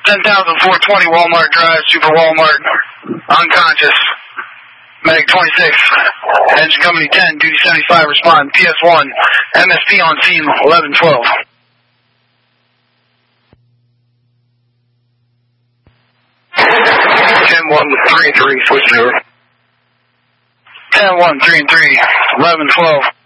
10,420 Walmart Drive, Super Walmart, unconscious. Medic 26, engine company 10, duty 75, respond, PS1, MSP on scene, 1112. 10-1-3-3, switching over. 10-1-3-3, 1112.